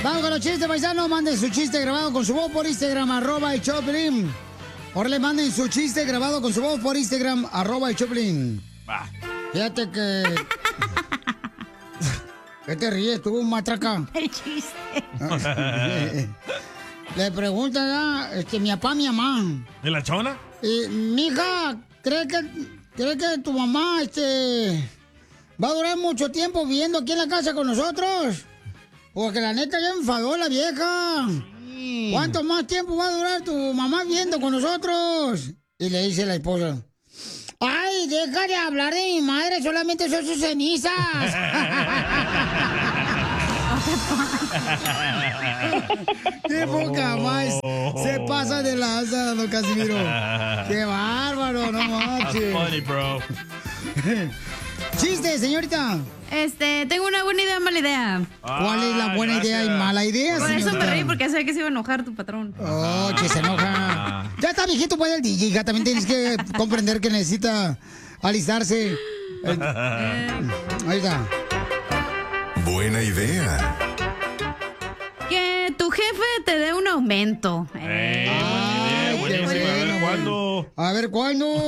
Vamos con los chistes, paisanos. Manden su chiste grabado con su voz por Instagram, @el Choplin. Ahora le manden su chiste grabado con su voz por Instagram, @el Choplin. Va. Fíjate que... ¿Qué te ríes tú, matraca? El chiste. Le pregunta mi papá, mi mamá. ¿De la chona? Mija, ¿cree que tu mamá va a durar mucho tiempo viviendo aquí en la casa con nosotros? Porque la neta ya enfadó la vieja. Sí. ¿Cuánto más tiempo va a durar tu mamá viviendo con nosotros? Y le dice la esposa: ¡ay, deja de hablar de mi madre! Solamente son sus cenizas. ¡Qué poca más! Se pasa de lanza, don Casimiro. ¡Qué bárbaro! No manches. That's funny, bro. ¡Chiste, señorita! Tengo una buena idea, mala idea. ¿Cuál es la buena idea y mala idea, Por señorita? eso me reí, porque sabía que se iba a enojar tu patrón. Oh, que se enoja. Ya está viejito, pues, el DJ, hija. También tienes que comprender que necesita alistarse. Ahí está. Buena idea. Que tu jefe te dé un aumento. Buenísimo. A ver cuándo. A ver cuándo.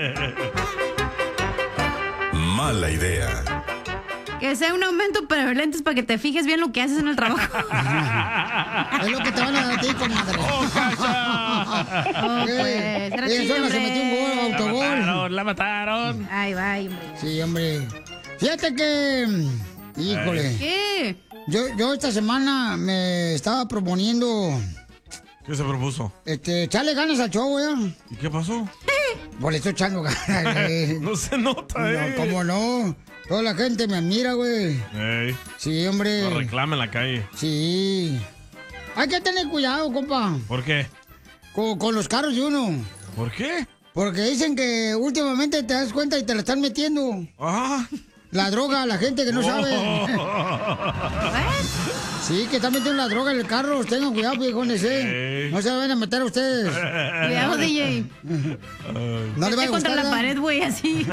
Mala idea. Que sea un aumento, pero de lentes para que te fijes bien lo que haces en el trabajo. Es lo que te van a dar a ti, comadre. ¡Oh, cacha! Oh, pues, era chiste, Eso no se metió un gol, autogol. La mataron. Ay, va, hombre. Sí, hombre. Fíjate que... Híjole. ¿Qué? Yo esta semana me estaba proponiendo... ¿Qué se propuso? Echarle ganas al show, güey. ¿Y qué pasó? Pues le estoy echando ganas, güey. No se nota, No, ¿cómo no? Toda la gente me admira, güey. Ey. Sí, hombre. No reclame en la calle. Sí. Hay que tener cuidado, compa. ¿Por qué? Con los carros de uno. ¿Por qué? Porque dicen que últimamente te das cuenta y te la están metiendo. Ah. La droga a la gente que no sabe. Sí, que están metiendo la droga en el carro. Tengan cuidado, viejones, No se vayan a meter a ustedes. Cuidado, DJ. No le vaya a contra gustar, la ¿verdad? pared, güey, así.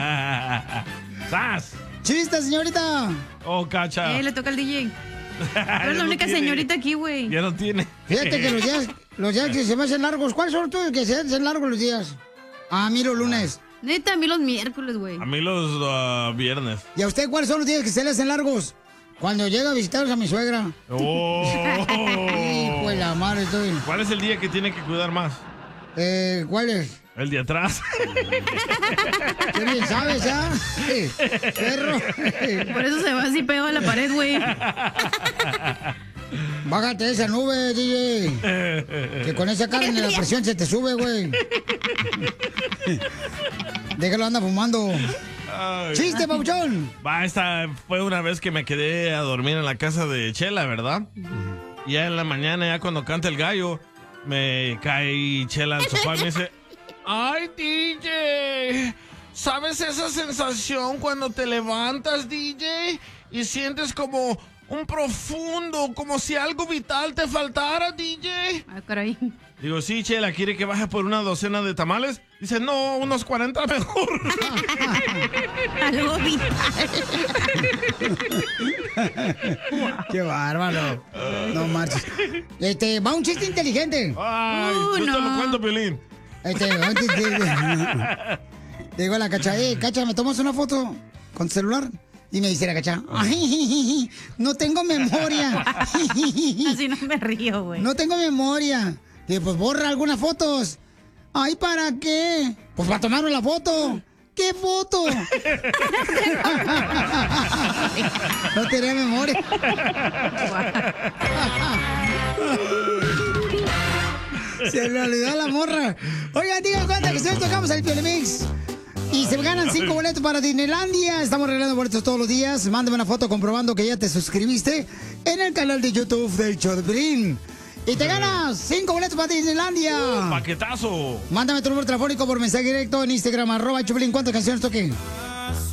¡Sas! ¡Chiste, señorita! Oh, cacha. Le toca al DJ. Tú eres la no única tiene. señorita aquí, güey. Ya no tiene. Fíjate que los días que se me hacen largos, ¿cuáles son los que se hacen largos los días? A mí los lunes. Neta, a mí los miércoles, güey. A mí los viernes. ¿Y a usted cuáles son los días que se le hacen largos? Cuando llega a visitarlos a mi suegra. Oh. Hijo de la madre, estoy. ¿Cuál es el día que tiene que cuidar más? ¿Cuál es? El de atrás. ¿Qué bien sabes, ah? Perro. Por eso se va así pegado a la pared, güey. Bájate de esa nube, DJ. Que con esa carne la presión se te sube, güey. Déjalo, anda fumando. Ay. ¡Chiste, papuchón! Va, esta fue una vez que me quedé a dormir en la casa de Chela, ¿verdad? Y ya en la mañana, ya cuando canta el gallo, me cae Chela al sofá y me dice: ¡ay, DJ! ¿Sabes esa sensación cuando te levantas, DJ? Y sientes como un profundo, como si algo vital te faltara, DJ. Ah, caray. Digo, sí, Chela, ¿quiere que baje por una docena de tamales? Dice, no, unos 40 mejor. Algo vital. ¡Qué bárbaro! No marches. Va un chiste inteligente. Ay, yo te lo cuento, Piolín. Le digo a la Cacha, Cacha, ¿me tomas una foto con tu celular? Y me dice la Cacha, ay, no tengo memoria. Así no me río, güey. No tengo memoria. Digo, pues borra algunas fotos. Ay, ¿para qué? Pues para tomar la foto. ¿Qué foto? No tenía memoria. Se le olvidó la morra. Oigan, digan cuenta que si nos tocamos el Piolimix y se ganan 5 boletos para Disneylandia. Estamos regalando boletos todos los días. Mándame una foto comprobando que ya te suscribiste en el canal de YouTube del show de Piolín. Y te ganas 5 boletos para Disneylandia. ¡Paquetazo! Mándame tu número telefónico por mensaje directo en Instagram, @Choplin. ¿Cuántas canciones toqué?